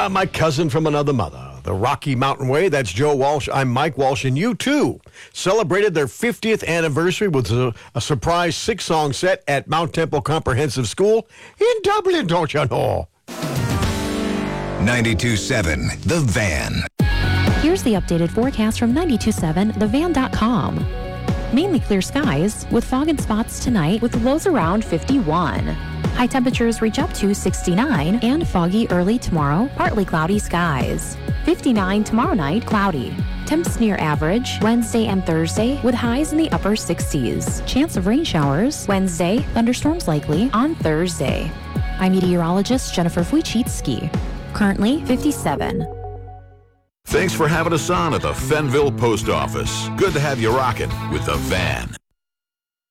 My cousin from another mother. The Rocky Mountain Way, that's Joe Walsh. I'm Mike Walsh, and U2 celebrated their 50th anniversary with a surprise 6-song set at Mount Temple Comprehensive School in Dublin, don't you know? 92.7 The Van. Here's the updated forecast from 92.7thevan.com. Mainly clear skies with fog and spots tonight with lows around 51. High temperatures reach up to 69 and foggy early tomorrow, partly cloudy skies. 59 tomorrow night, cloudy. Temps near average Wednesday and Thursday with highs in the upper 60s. Chance of rain showers Wednesday, thunderstorms likely on Thursday. I'm meteorologist Jennifer Wojcicki. Currently 57. Thanks for having us on at the Fenville Post Office. Good to have you rocking with The Van.